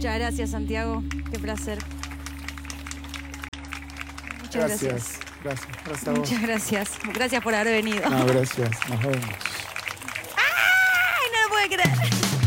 Muchas gracias, Santiago. Qué placer. Muchas gracias. Gracias a vos. Muchas gracias. Gracias por haber venido. No, gracias. Nos vemos. ¡Ay, no lo puedo creer!